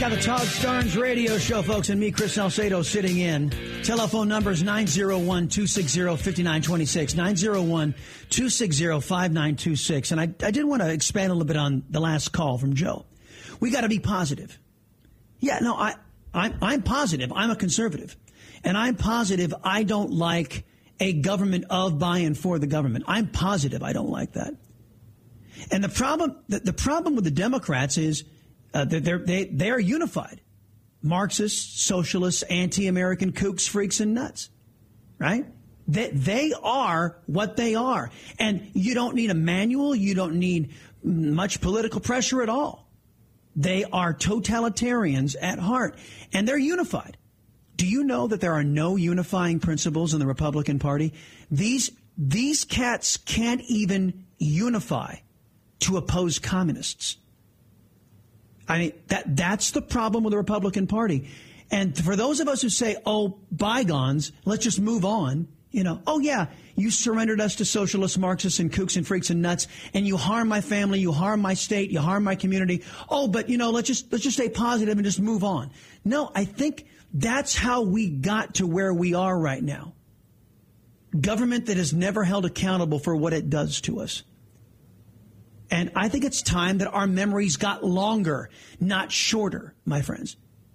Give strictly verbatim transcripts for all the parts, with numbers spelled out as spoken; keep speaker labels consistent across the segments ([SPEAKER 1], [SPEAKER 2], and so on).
[SPEAKER 1] Got the Todd Starnes radio show, folks, and me, Chris Salcedo, sitting in. Telephone number is nine oh one, two six zero, five nine two six, nine oh one, two six zero, five nine two six. And I, I did want to expand a little bit on the last call from Joe. We got to be positive. Yeah, no, I, I'm, I'm positive. I'm a conservative. And I'm positive I don't like a government of, by, and for the government. I'm positive I don't like that. And the problem, the, the problem with the Democrats is uh, they're, they they are unified. Marxists, socialists, anti-American kooks, freaks, and nuts. Right? They, they are what they are. And you don't need a manual. You don't need much political pressure at all. They are totalitarians at heart. And they're unified. Do you know that there are no unifying principles in the Republican Party? These these cats can't even unify to oppose communists. I mean, that that's the problem with the Republican Party. And for those of us who say, oh, bygones, let's just move on, you know, oh, yeah, you surrendered us to socialists, Marxists, and kooks and freaks and nuts, and you harm my family, you harm my state, you harm my community. Oh, but, you know, let's just let's just stay positive and just move on. No, I think that's how we got to where we are right now. Government that is never held accountable for what it does to us. And I think it's time that our memories got longer, not shorter, my friends.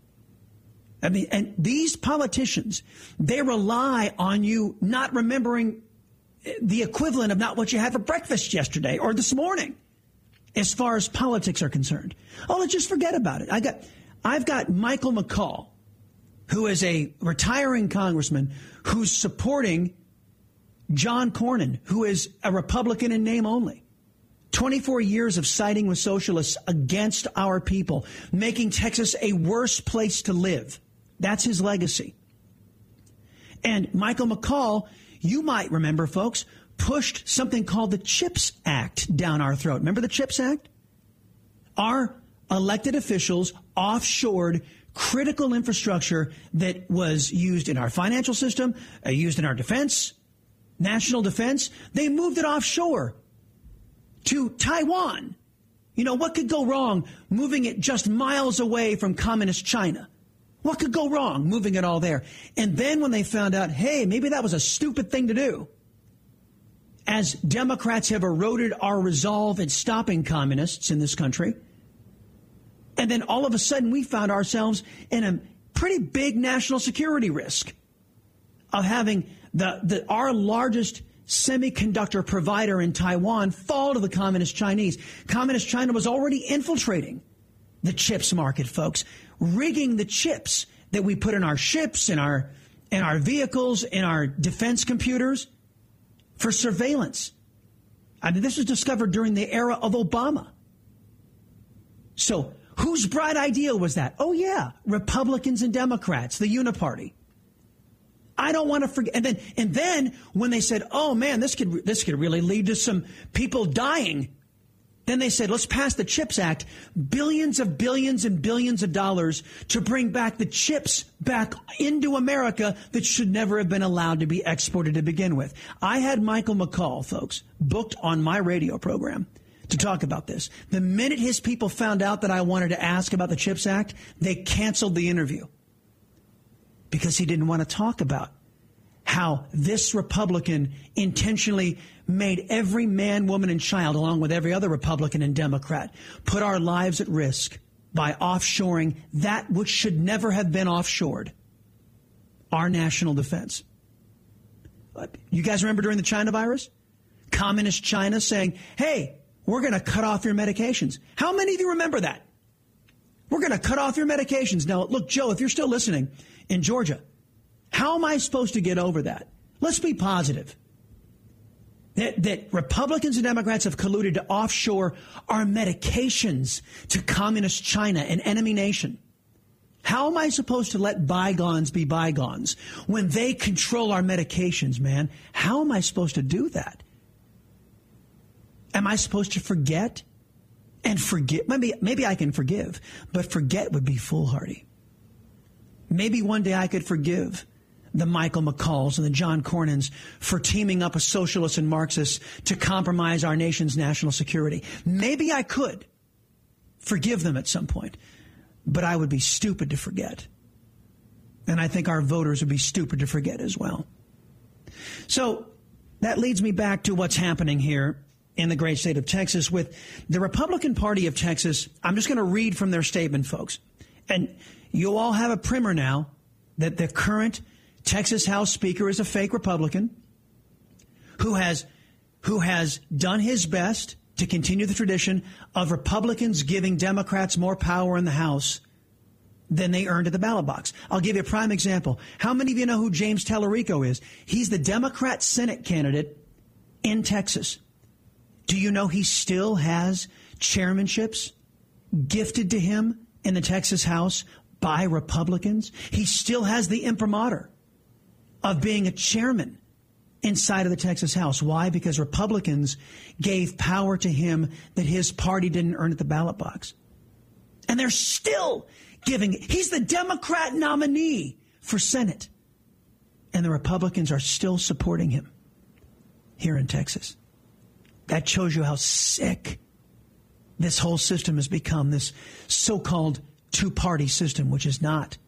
[SPEAKER 1] I mean, and these politicians, they rely on you not remembering the equivalent of not what you had for breakfast yesterday or this morning, as far as politics are concerned. Oh, let's just forget about it. I got, I've got Michael McCaul, who is a retiring congressman who's supporting John Cornyn, who is a Republican in name only. twenty-four years of siding with socialists against our people, making Texas a worse place to live. That's his legacy. And Michael McCaul, you might remember, folks, pushed something called the CHIPS Act down our throat. Remember the CHIPS Act? Our elected officials offshored critical infrastructure that was used in our financial system, uh, used in our defense, national defense. They moved it offshore to Taiwan. You know, what could go wrong moving it just miles away from communist China? What could go wrong moving it all there? And then when they found out, hey, maybe that was a stupid thing to do, as Democrats have eroded our resolve in stopping communists in this country, and then all of a sudden we found ourselves in a pretty big national security risk of having the, the our largest semiconductor provider in Taiwan fall to the communist Chinese. Communist China was already infiltrating the chips market, folks, rigging the chips that we put in our ships, in our in our vehicles, in our defense computers for surveillance. I mean, this was discovered during the era of Obama. So whose bright idea was that? Oh, yeah, Republicans and Democrats, the uniparty. I don't want to forget. And then, and then when they said, oh, man, this could this could really lead to some people dying, then they said, let's pass the CHIPS Act, billions of billions and billions of dollars to bring back the chips back into America that should never have been allowed to be exported to begin with. I had Michael McCaul, folks, booked on my radio program to talk about this. The minute his people found out that I wanted to ask about the CHIPS Act, they canceled the interview because he didn't want to talk about how this Republican intentionally made every man, woman, and child, along with every other Republican and Democrat, put our lives at risk by offshoring that which should never have been offshored, our national defense. You guys remember during the China virus? Communist China saying, hey, we're going to cut off your medications. How many of you remember that? We're going to cut off your medications. Now, look, Joe, if you're still listening in Georgia, how am I supposed to get over that? Let's be positive. That, that Republicans and Democrats have colluded to offshore our medications to communist China, an enemy nation. How am I supposed to let bygones be bygones when they control our medications, man? How am I supposed to do that? Am I supposed to forget and forget? Maybe, maybe I can forgive, but forget would be foolhardy. Maybe one day I could forgive the Michael McCalls and the John Cornyns for teaming up with socialists and Marxists to compromise our nation's national security. Maybe I could forgive them at some point. but I would be stupid to forget. And I think our voters would be stupid to forget as well. So that leads me back to what's happening here in the great state of Texas with the Republican Party of Texas. I'm just going to read from their statement, folks. And you all have a primer now that the current Texas House Speaker is a fake Republican who has who has done his best to continue the tradition of Republicans giving Democrats more power in the House than they earned at the ballot box. I'll give you a prime example. How many of you know who James Tallarico is? He's the Democrat Senate candidate in Texas. Do you know he still has chairmanships gifted to him in the Texas House by Republicans? He still has the imprimatur of being a chairman inside of the Texas House. Why? Because Republicans gave power to him that his party didn't earn at the ballot box. And they're still giving it. He's the Democrat nominee for Senate. And the Republicans are still supporting him here in Texas. That shows you how sick this whole system has become, this so-called two-party system, which is not.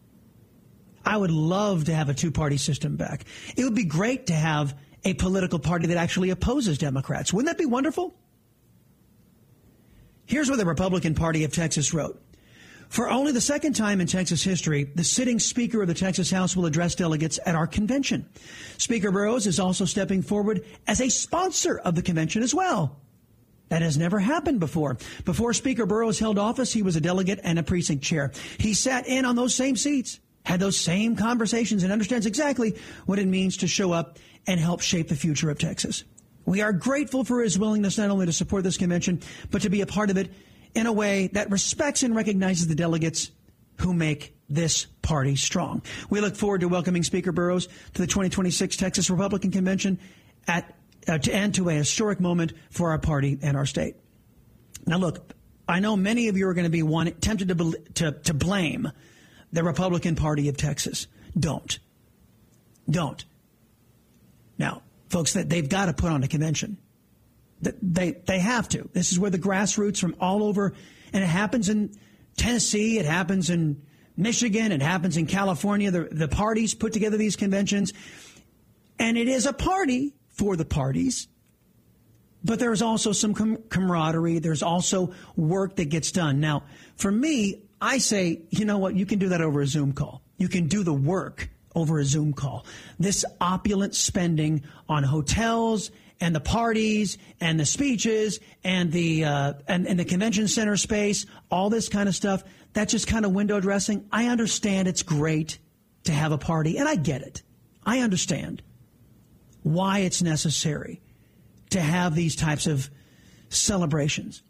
[SPEAKER 1] I would love to have a two-party system back. It would be great to have a political party that actually opposes Democrats. Wouldn't that be wonderful? Here's what the Republican Party of Texas wrote. For only the second time in Texas history, the sitting Speaker of the Texas House will address delegates at our convention. Speaker Burrows is also stepping forward as a sponsor of the convention as well. That has never happened before. Before Speaker Burrows held office, he was a delegate and a precinct chair. He sat in on those same seats, had those same conversations, and understands exactly what it means to show up and help shape the future of Texas. We are grateful for his willingness not only to support this convention, but to be a part of it in a way that respects and recognizes the delegates who make this party strong. We look forward to welcoming Speaker Burrows to the twenty twenty-six Texas Republican Convention at uh, to and to a historic moment for our party and our state. Now, look, I know many of you are going to be one, tempted to, to, to blame the Republican Party of Texas. Don't. Don't. Now, folks, that they've got to put on a convention. They they have to. This is where the grassroots from all over, and it happens in Tennessee, it happens in Michigan, it happens in California. The, the parties put together these conventions, and it is a party for the parties, but there's also some com- camaraderie. There's also work that gets done. Now, for me, I say, you know what? You can do that over a Zoom call. You can do the work over a Zoom call. This opulent spending on hotels and the parties and the speeches and the uh, and, and the convention center space, all this kind of stuff, that's just kind of window dressing. I understand it's great to have a party, and I get it. I understand why it's necessary to have these types of celebrations.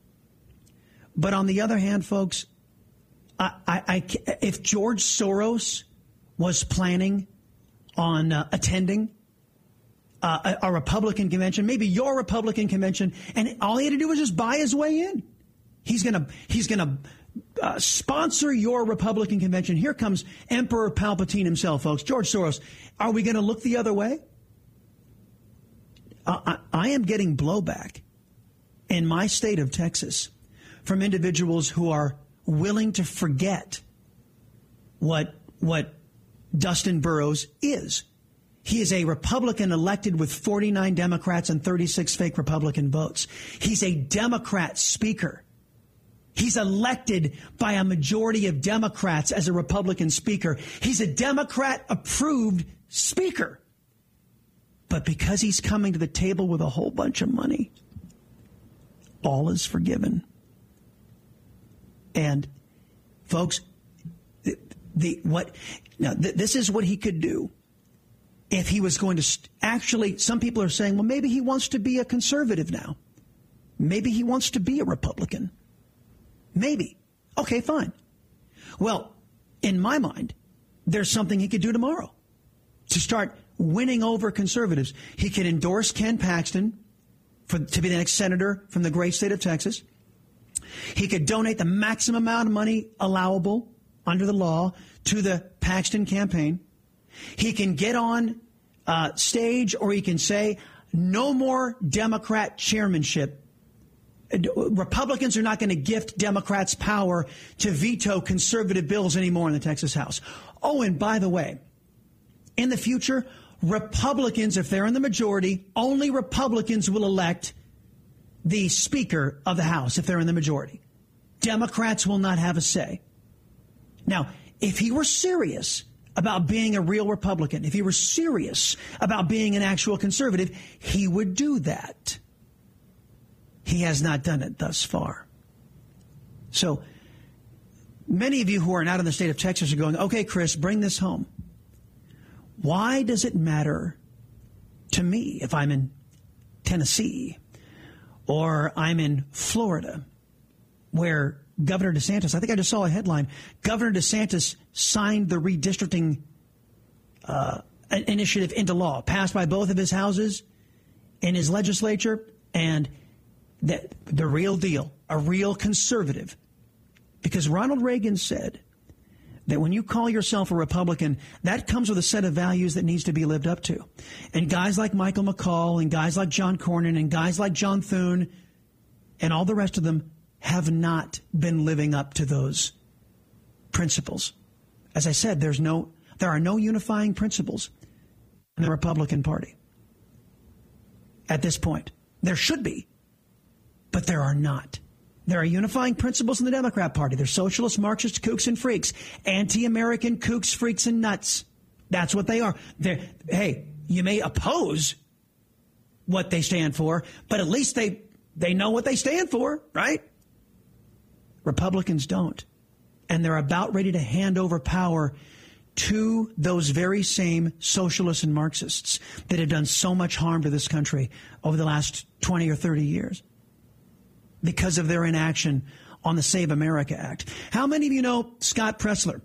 [SPEAKER 1] But on the other hand, folks, I, I, I, if George Soros was planning on uh, attending uh, a, a Republican convention, maybe your Republican convention, and all he had to do was just buy his way in, he's gonna he's gonna uh, sponsor your Republican convention. Here comes Emperor Palpatine himself, folks. George Soros. Are we going to look the other way? Uh, I, I am getting blowback in my state of Texas from individuals who are willing to forget what what Dustin Burrows is. He is a Republican elected with forty-nine Democrats and thirty-six fake Republican votes. He's a Democrat speaker. He's elected by a majority of Democrats as a Republican speaker. He's a Democrat-approved speaker. But because he's coming to the table with a whole bunch of money, all is forgiven. And, folks, the, the what now th- this is what he could do if he was going to st- actually. Some people are saying, well, maybe he wants to be a conservative now. Maybe he wants to be a Republican. Maybe. Okay, fine. Well, in my mind, there's something he could do tomorrow to start winning over conservatives. He could endorse Ken Paxton for, to be the next senator from the great state of Texas. He could donate the maximum amount of money allowable under the law to the Paxton campaign. He can get on uh, stage, or he can say, no more Democrat chairmanship Republicans are not going to gift Democrats power to veto conservative bills anymore in the Texas House. Oh, and by the way, in the future, Republicans, if they're in the majority, only Republicans will elect the Speaker of the House if they're in the majority. Democrats will not have a say. Now, if he were serious about being a real Republican, if he were serious about being an actual conservative, he would do that. He has not done it thus far. So many of you who are not in the state of Texas are going, okay, Chris, bring this home. Why does it matter to me if I'm in Tennessee or I'm in Florida, where Governor DeSantis, I think I just saw a headline, Governor DeSantis signed the redistricting uh, initiative into law, passed by both of his houses in his legislature, and the, the real deal, a real conservative. Because Ronald Reagan said that when you call yourself a Republican, that comes with a set of values that needs to be lived up to. And guys like Michael McCall and guys like John Cornyn and guys like John Thune and all the rest of them have not been living up to those principles. As I said, there's no, there are no unifying principles in the Republican Party at this point. There should be, but there are not. There are unifying principles in the Democrat Party. They're socialist, Marxist kooks and freaks, anti-American kooks, freaks, and nuts. That's what they are. They're, hey, you may oppose what they stand for, but at least they, they know what they stand for, right? Republicans don't. And they're about ready to hand over power to those very same socialists and Marxists that have done so much harm to this country over the last twenty or thirty years because of their inaction on the Save America Act. How many of you know Scott Presler?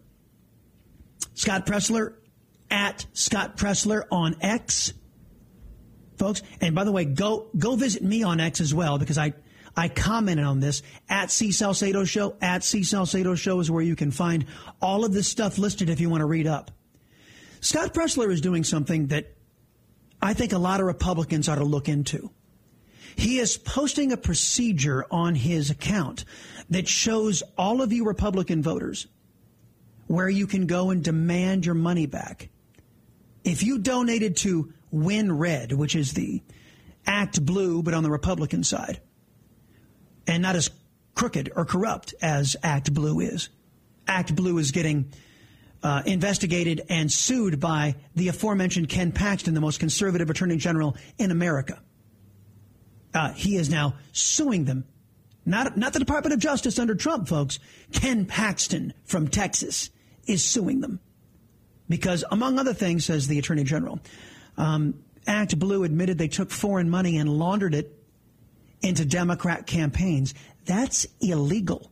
[SPEAKER 1] Scott Presler, at Scott Presler on X, folks. And by the way, go go visit me on X as well, because I I commented on this at C. Salcedo Show. At C. Salcedo Show is where you can find all of this stuff listed if you want to read up. Scott Presler is doing something that I think a lot of Republicans ought to look into. He is posting a procedure on his account that shows all of you Republican voters where you can go and demand your money back. If you donated to Win Red, which is the Act Blue, but on the Republican side, and not as crooked or corrupt as Act Blue is. Act Blue is getting uh, investigated and sued by the aforementioned Ken Paxton, the most conservative attorney general in America. Uh, he is now suing them. Not, not the Department of Justice under Trump, folks. Ken Paxton from Texas is suing them. Because, among other things, says the attorney general, um, Act Blue admitted they took foreign money and laundered it into Democrat campaigns. That's illegal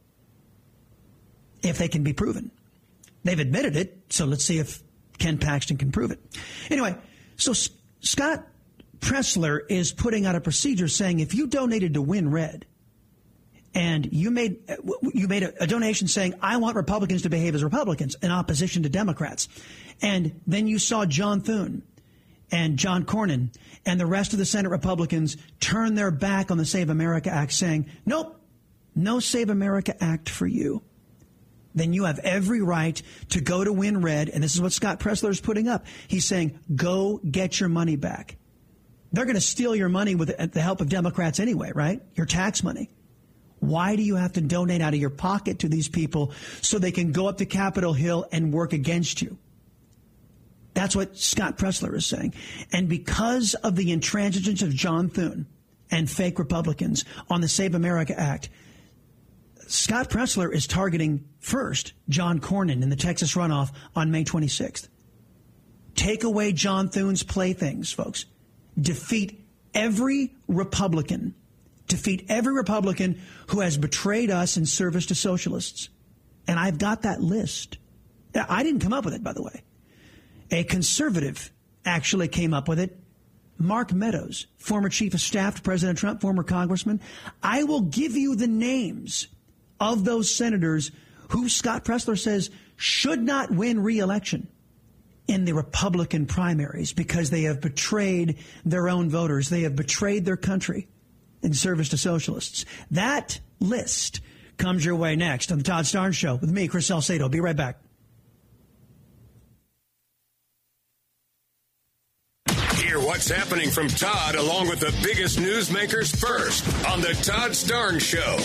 [SPEAKER 1] if they can be proven. They've admitted it, so let's see if Ken Paxton can prove it. Anyway, so S- Scott Presler is putting out a procedure saying if you donated to Win Red and you made you made a, a donation saying, I want Republicans to behave as Republicans in opposition to Democrats, and then you saw John Thune and John Cornyn and the rest of the Senate Republicans turn their back on the Save America Act, saying, nope, no Save America Act for you, then you have every right to go to Win Red. And this is what Scott Presler is putting up. He's saying, go get your money back. They're going to steal your money with the help of Democrats anyway, right? Your tax money. Why do you have to donate out of your pocket to these people so they can go up to Capitol Hill and work against you? That's what Scott Presler is saying. And because of the intransigence of John Thune and fake Republicans on the Save America Act, Scott Presler is targeting first John Cornyn in the Texas runoff on May twenty-sixth. Take away John Thune's playthings, folks. Defeat every Republican. Defeat every Republican who has betrayed us in service to socialists. And I've got that list. I didn't come up with it, by the way. A conservative actually came up with it. Mark Meadows, former chief of staff to President Trump, former congressman. I will give you the names of those senators who Scott Presler says should not win re-election in the Republican primaries because they have betrayed their own voters. They have betrayed their country. in service to socialists. That list comes your way next on the Todd Starnes Show with me, Chris Salcedo. Be right back.
[SPEAKER 2] Hear what's happening from Todd along with the biggest newsmakers first on the Todd Starnes Show.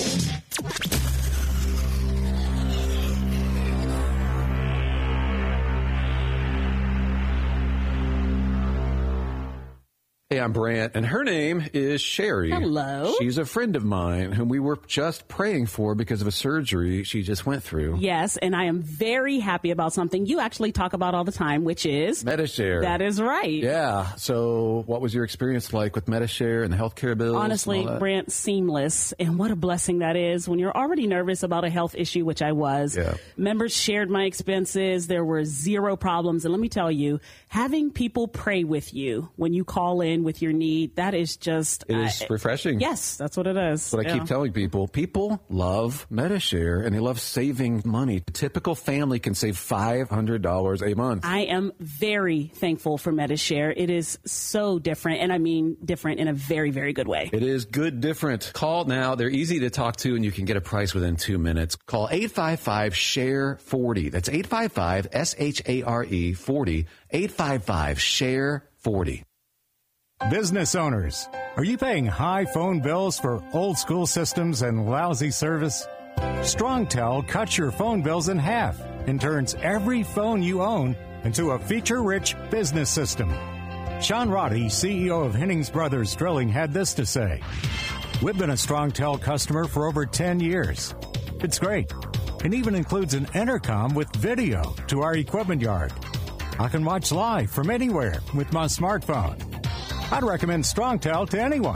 [SPEAKER 3] Hey, I'm Brant, and her name is Sherry.
[SPEAKER 4] Hello.
[SPEAKER 3] She's a friend of mine whom we were just praying for because of a surgery she just went through.
[SPEAKER 4] Yes, and I am very happy about something you actually talk about all the time, which is...
[SPEAKER 3] Medi-Share.
[SPEAKER 4] That is right.
[SPEAKER 3] Yeah. So what was your experience like with Medi-Share and the healthcare bills?
[SPEAKER 4] Honestly, Brant, seamless. And what a blessing that is when you're already nervous about a health issue, which I was.
[SPEAKER 3] Yeah.
[SPEAKER 4] Members shared my expenses. There were zero problems. And let me tell you, having people pray with you when you call in with your need, that is just...
[SPEAKER 3] It is
[SPEAKER 4] I,
[SPEAKER 3] refreshing.
[SPEAKER 4] Yes, that's what it is.
[SPEAKER 3] But
[SPEAKER 4] yeah.
[SPEAKER 3] I keep telling people, people love Medi-Share and they love saving money. A typical family can save five hundred dollars a month.
[SPEAKER 4] I am very thankful for Medi-Share. It is so different, and I mean different in a very, very good way.
[SPEAKER 3] It is good different. Call now. They're easy to talk to, and you can get a price within two minutes. Call eight five five, S H A R E, forty. That's eight five five, S H A R E, forty. eight five five, S H A R E, forty.
[SPEAKER 5] Business owners, are you paying high phone bills for old school systems and lousy service? StrongTel cuts your phone bills in half and turns every phone you own into a feature-rich business system. Sean Roddy, C E O of Hennings Brothers Drilling, had this to say. We've been a StrongTel customer for over ten years. It's great. It even includes an intercom with video to our equipment yard. I can watch live from anywhere with my smartphone. I'd recommend StrongTel to anyone.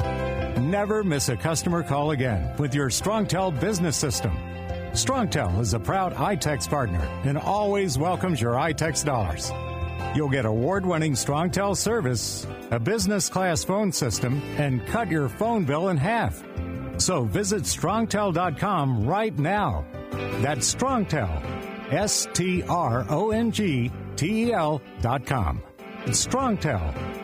[SPEAKER 5] Never miss a customer call again with your StrongTel business system. StrongTel is a proud iTex partner and always welcomes your iTex dollars. You'll get award-winning StrongTel service, a business-class phone system, and cut your phone bill in half. So visit strongtel dot com right now. That's StrongTel, S T R O N G T E L dot com. StrongTel.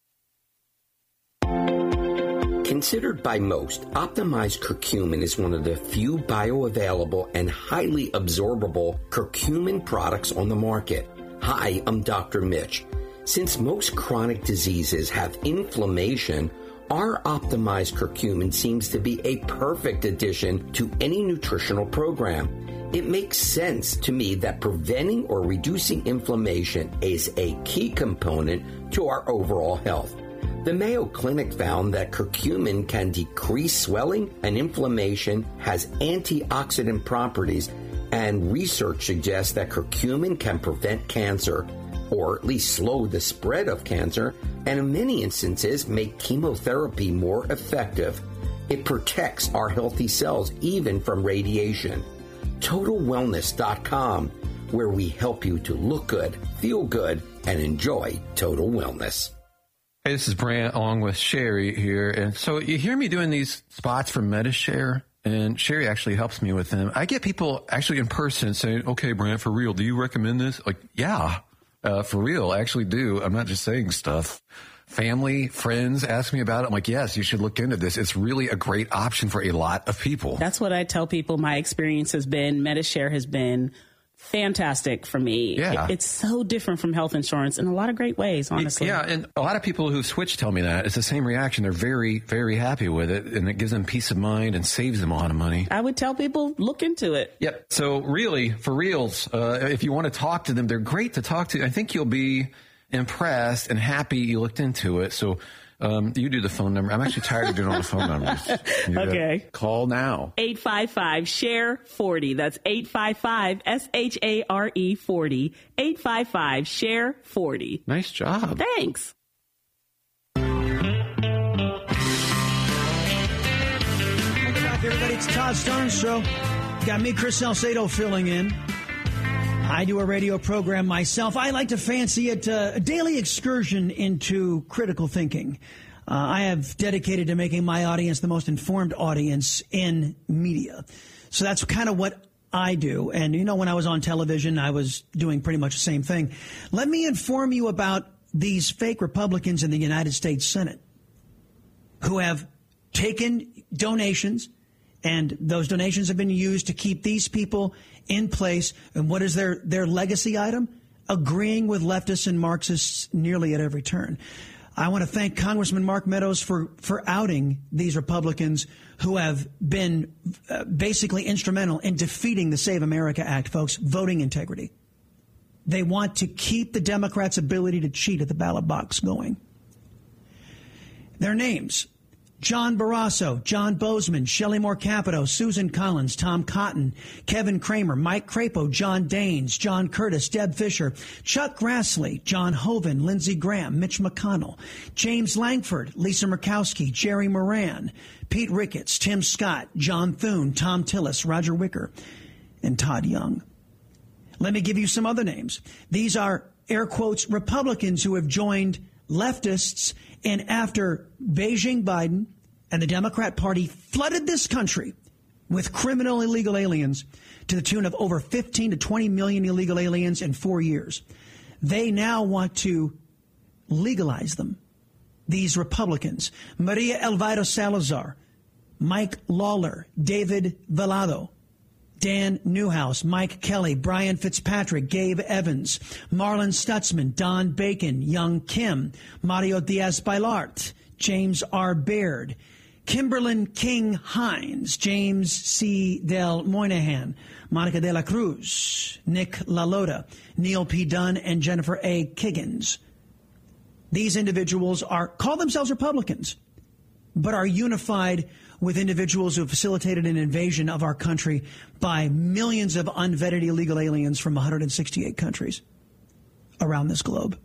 [SPEAKER 6] Considered by most, optimized curcumin is one of the few bioavailable and highly absorbable curcumin products on the market. Hi, I'm Doctor Mitch. Since most chronic diseases have inflammation, our optimized curcumin seems to be a perfect addition to any nutritional program. It makes sense to me that preventing or reducing inflammation is a key component to our overall health. The Mayo Clinic found that curcumin can decrease swelling and inflammation, has antioxidant properties, and research suggests that curcumin can prevent cancer, or at least slow the spread of cancer, and in many instances make chemotherapy more effective. It protects our healthy cells even from radiation. Total Wellness dot com, where we help you to look good, feel good, and enjoy total wellness.
[SPEAKER 3] Hey, this is Brant along with Sherry here. And so you hear me doing these spots for Medi-Share, and Sherry actually helps me with them. I get people actually in person saying, okay, Brant, for real, do you recommend this? Like, yeah, uh, for real, I actually do. I'm not just saying stuff. Family, friends ask me about it. I'm like, yes, you should look into this. It's really a great option for a lot of people.
[SPEAKER 4] That's what I tell people my experience has been. Medi-Share has been fantastic for me.
[SPEAKER 3] Yeah.
[SPEAKER 4] It, it's so different from health insurance in a lot of great ways, honestly.
[SPEAKER 3] Yeah, and a lot of people who switch tell me that. It's the same reaction. They're very, very happy with it, and it gives them peace of mind and saves them a lot of money.
[SPEAKER 4] I would tell people, look into it.
[SPEAKER 3] Yep. So really, for reals, uh, if you want to talk to them, they're great to talk to. I think you'll be impressed and happy you looked into it. So um, you do the phone number. I'm actually tired of doing all the phone numbers. You
[SPEAKER 4] Okay.
[SPEAKER 3] Call now.
[SPEAKER 4] eight five five, S H A R E, forty. That's eight five five, S H A R E, forty. eight five five, S H A R E, forty.
[SPEAKER 3] Nice job.
[SPEAKER 4] Thanks.
[SPEAKER 1] Welcome back, everybody. It's Todd Starnes Show. Got me, Chris Salcedo, filling in. I do a radio program myself. I like to fancy it uh, a daily excursion into critical thinking. Uh, I have dedicated to making my audience the most informed audience in media. So that's kind of what I do. And, you know, when I was on television, I was doing pretty much the same thing. Let me inform you about these fake Republicans in the United States Senate who have taken donations, and those donations have been used to keep these people in place. And what is their, their legacy item? Agreeing with leftists and Marxists nearly at every turn. I want to thank Congressman Mark Meadows for, for outing these Republicans who have been uh, basically instrumental in defeating the Save America Act, folks, voting integrity. They want to keep the Democrats' ability to cheat at the ballot box going. Their names: John Barrasso, John Bozeman, Shelley Moore Capito, Susan Collins, Tom Cotton, Kevin Kramer, Mike Crapo, John Daines, John Curtis, Deb Fisher, Chuck Grassley, John Hoven, Lindsey Graham, Mitch McConnell, James Langford, Lisa Murkowski, Jerry Moran, Pete Ricketts, Tim Scott, John Thune, Tom Tillis, Roger Wicker, and Todd Young. Let me give you some other names. These are, air quotes, Republicans who have joined leftists, and after Beijing Biden and the Democrat Party flooded this country with criminal illegal aliens to the tune of over fifteen to twenty million illegal aliens in four years, they now want to legalize them. These Republicans: Maria Elvira Salazar, Mike Lawler, David Velado, Dan Newhouse, Mike Kelly, Brian Fitzpatrick, Gabe Evans, Marlon Stutzman, Don Bacon, Young Kim, Mario Diaz-Balart, James R. Baird, Kimberlyn King Hines, James C. Del Moynihan, Monica de la Cruz, Nick LaLota, Neil P. Dunn, and Jennifer A. Kiggins. These individuals are call themselves Republicans, but are unified with individuals who have facilitated an invasion of our country by millions of unvetted illegal aliens from one hundred sixty-eight countries around this globe.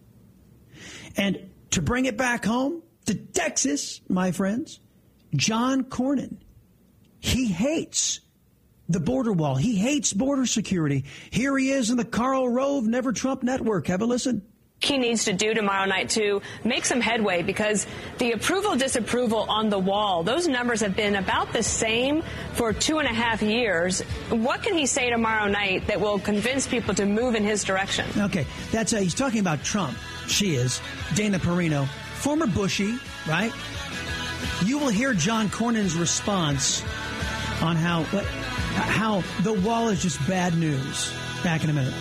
[SPEAKER 1] And to bring it back home to Texas, my friends, John Cornyn, he hates the border wall. He hates border security. Here he is in the Karl Rove Never Trump Network. Have a listen.
[SPEAKER 7] He needs to do tomorrow night to make some headway, because the approval disapproval on the wall, those numbers have been about the same for two and a half years. What can he say tomorrow night that will convince people to move in his direction?
[SPEAKER 1] Okay, that's uh, he's talking about Trump. She is Dana Perino, former Bushie, right? You will hear John Cornyn's response on how what, how the wall is just bad news. Back in a minute.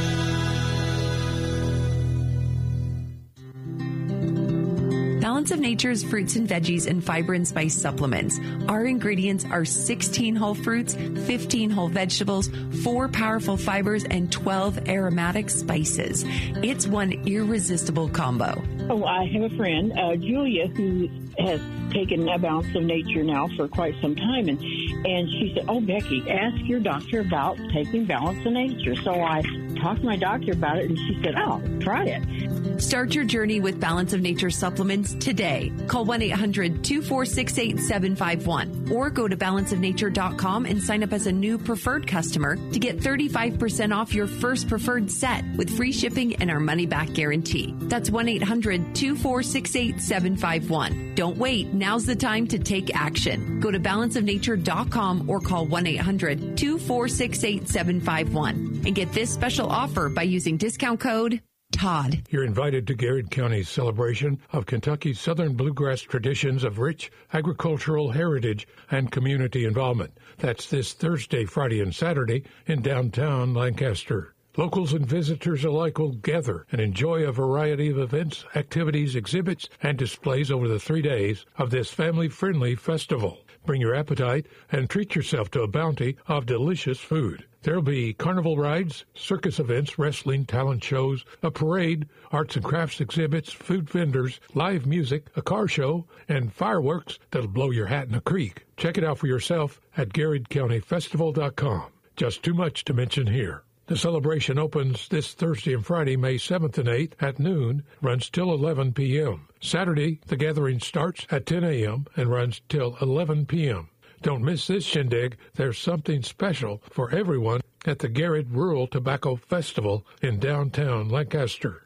[SPEAKER 8] Balance of Nature's fruits and veggies and fiber and spice supplements. Our ingredients are sixteen whole fruits, fifteen whole vegetables, four powerful fibers, and twelve aromatic spices. It's one irresistible combo.
[SPEAKER 9] Oh, I have a friend, uh, Julia, who has taken a Balance of Nature now for quite some time, and and she said, "Oh, Becky, ask your doctor about taking Balance of Nature." So I talked to my doctor about it, and she said, "Oh, try it."
[SPEAKER 8] Start your journey with Balance of Nature supplements today. Call one eight hundred two four six eight seven five one or go to balance of nature dot com and sign up as a new preferred customer to get thirty-five percent off your first preferred set with free shipping and our money-back guarantee. That's one eight hundred two four six eight seven five one. Don't wait. Now's the time to take action. Go to balance of nature dot com or call one eight hundred two four six eight seven five one and get this special offer by using discount code Todd.
[SPEAKER 10] You're invited to Garrett County's celebration of Kentucky's Southern bluegrass traditions of rich agricultural heritage and community involvement. That's this Thursday, Friday, and Saturday in downtown Lancaster. Locals and visitors alike will gather and enjoy a variety of events, activities, exhibits, and displays over the three days of this family-friendly festival. Bring your appetite and treat yourself to a bounty of delicious food. There'll be carnival rides, circus events, wrestling, talent shows, a parade, arts and crafts exhibits, food vendors, live music, a car show, and fireworks that'll blow your hat in a creek. Check it out for yourself at garrett county festival dot com. Just too much to mention here. The celebration opens this Thursday and Friday, May seventh and eighth at noon, runs till eleven p.m. Saturday, the gathering starts at ten a.m. and runs till eleven p.m. Don't miss this shindig. There's something special for everyone at the Garrett Rural Tobacco Festival in downtown Lancaster.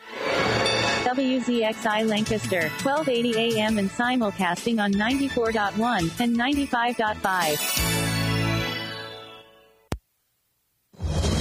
[SPEAKER 11] W Z X I Lancaster, twelve eighty A M and simulcasting on ninety-four point one and ninety-five point five.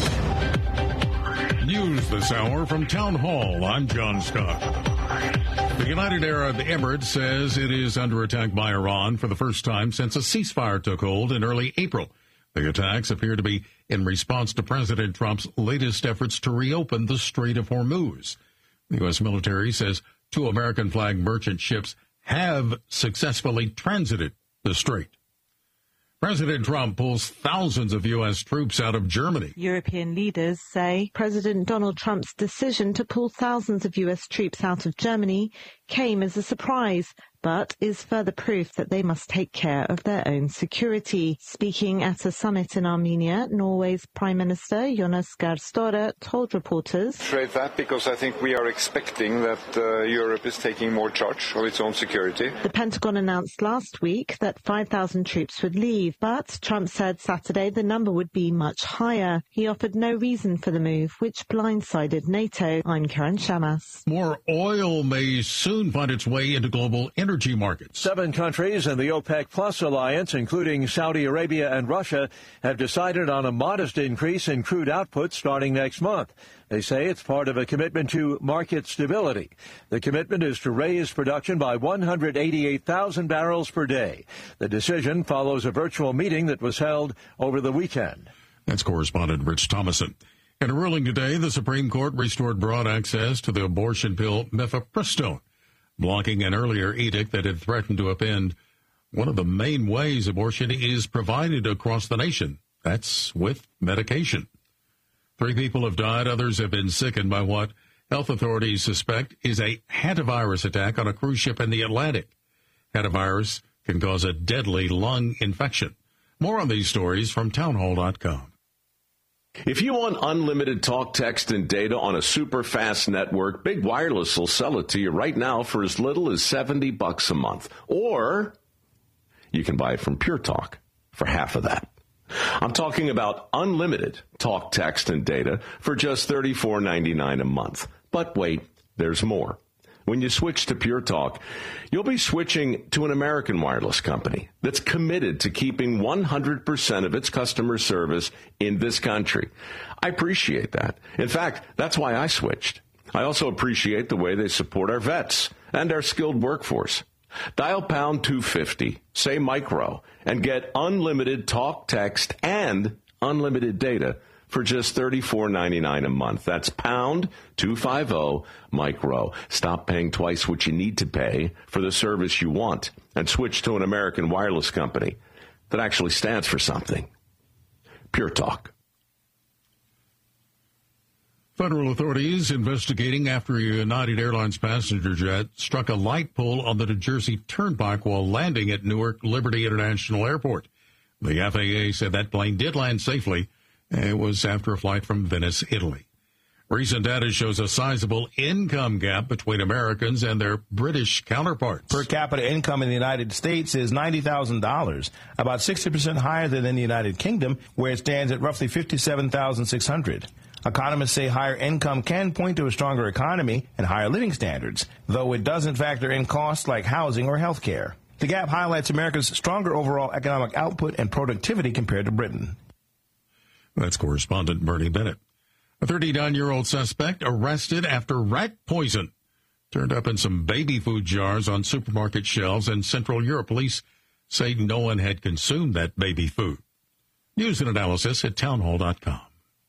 [SPEAKER 12] News this hour from Town Hall. I'm John Scott. The United Arab Emirates says it is under attack by Iran for the first time since a ceasefire took hold in early April. The attacks appear to be in response to President Trump's latest efforts to reopen the Strait of Hormuz. The U S military says two American-flagged merchant ships have successfully transited the strait. President Trump pulls thousands of U S troops out of Germany.
[SPEAKER 13] European leaders say President Donald Trump's decision to pull thousands of U S troops out of Germany came as a surprise, but is further proof that they must take care of their own security. Speaking at a summit in Armenia, Norway's Prime Minister Jonas Gahr Støre told reporters,
[SPEAKER 14] Trade that because I think we are expecting that uh, Europe is taking more charge of its own security.
[SPEAKER 13] The Pentagon announced last week that five thousand troops would leave, but Trump said Saturday the number would be much higher. He offered no reason for the move, which blindsided NATO. I'm Karen Shamas.
[SPEAKER 12] More oil may soon find its way into global energy markets.
[SPEAKER 15] Seven countries in the OPEC Plus alliance, including Saudi Arabia and Russia, have decided on a modest increase in crude output starting next month. They say it's part of a commitment to market stability. The commitment is to raise production by one hundred eighty-eight thousand barrels per day. The decision follows a virtual meeting that was held over the weekend.
[SPEAKER 12] That's correspondent Rich Thomason. In a ruling today, the Supreme Court restored broad access to the abortion pill mifepristone, blocking an earlier edict that had threatened to upend one of the main ways abortion is provided across the nation. That's with medication. Three people have died. Others have been sickened by what health authorities suspect is a hantavirus attack on a cruise ship in the Atlantic. Hantavirus can cause a deadly lung infection. More on these stories from townhall dot com.
[SPEAKER 16] If you want unlimited talk, text, and data on a super fast network, Big Wireless will sell it to you right now for as little as seventy bucks a month. Or you can buy it from Pure Talk for half of that. I'm talking about unlimited talk, text, and data for just thirty-four ninety-nine a month. But wait, there's more. When you switch to Pure Talk, you'll be switching to an American wireless company that's committed to keeping one hundred percent of its customer service in this country. I appreciate that. In fact, that's why I switched. I also appreciate the way they support our vets and our skilled workforce. Dial pound two fifty, say micro, and get unlimited talk, text, and unlimited data for just thirty-four ninety-nine a month. That's pound two fifty micro. Stop paying twice what you need to pay for the service you want and switch to an American wireless company that actually stands for something. Pure Talk.
[SPEAKER 12] Federal authorities investigating after a United Airlines passenger jet struck a light pole on the New Jersey Turnpike while landing at Newark Liberty International Airport. The F A A said that plane did land safely. It was after a flight from Venice, Italy. Recent data shows a sizable income gap between Americans and their British counterparts.
[SPEAKER 17] Per capita income in the United States is ninety thousand dollars, about sixty percent higher than in the United Kingdom, where it stands at roughly fifty-seven thousand six hundred dollars. Economists say higher income can point to a stronger economy and higher living standards, though it doesn't factor in costs like housing or health care. The gap highlights America's stronger overall economic output and productivity compared to Britain.
[SPEAKER 12] That's correspondent Bernie Bennett. A thirty-nine-year-old suspect arrested after rat poison turned up in some baby food jars on supermarket shelves in Central Europe. Police say no one had consumed that baby food. News and analysis at townhall dot com.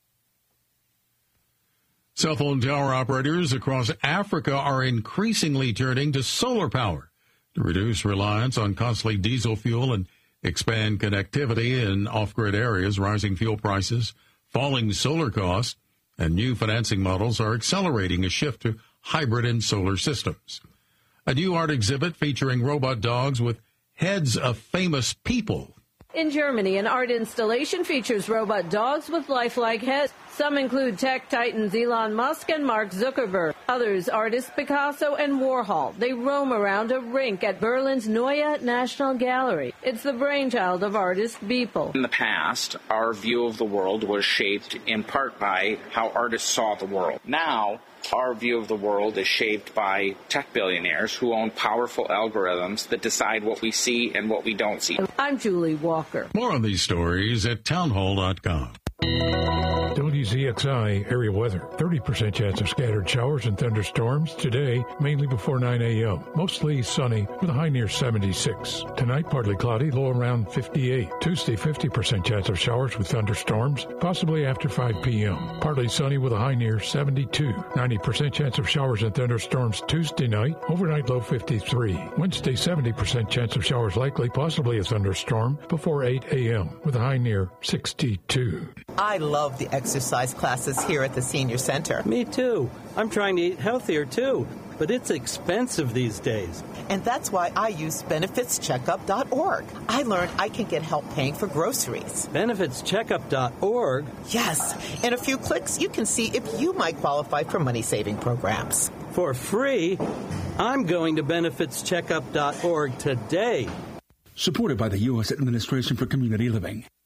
[SPEAKER 12] Cell phone tower operators across Africa are increasingly turning to solar power to reduce reliance on costly diesel fuel and expand connectivity in off-grid areas. Rising fuel prices, falling solar costs, and new financing models are accelerating a shift to hybrid and solar systems. A new art exhibit featuring robot dogs with heads of famous people.
[SPEAKER 18] In Germany, an art installation features robot dogs with lifelike heads. Some include tech titans Elon Musk and Mark Zuckerberg. Others, artists Picasso and Warhol. They roam around a rink at Berlin's Neue National Gallery. It's the brainchild of artist Beeple.
[SPEAKER 19] In the past, our view of the world was shaped in part by how artists saw the world. Now, our view of the world is shaped by tech billionaires who own powerful algorithms that decide what we see and what we don't see.
[SPEAKER 18] I'm Julie Walker.
[SPEAKER 12] More on these stories at townhall dot com.
[SPEAKER 10] W Z X I area weather. thirty percent chance of scattered showers and thunderstorms today, mainly before nine a.m. Mostly sunny with a high near seventy-six. Tonight, partly cloudy, low around fifty-eight. Tuesday, fifty percent chance of showers with thunderstorms, possibly after five p.m. Partly sunny with a high near seventy-two. ninety percent chance of showers and thunderstorms Tuesday night, overnight low fifty-three. Wednesday, seventy percent chance of showers likely, possibly a thunderstorm, before eight a.m. with a high near sixty-two.
[SPEAKER 20] I love the exercise classes here at the Senior Center.
[SPEAKER 21] Me too. I'm trying to eat healthier too, but it's expensive these days.
[SPEAKER 20] And that's why I use benefits checkup dot org. I learned I can get help paying for groceries.
[SPEAKER 21] benefits checkup dot org?
[SPEAKER 20] Yes. In a few clicks, you can see if you might qualify for money-saving programs.
[SPEAKER 21] For free? I'm going to benefits checkup dot org today.
[SPEAKER 22] Supported by the U S Administration for Community Living.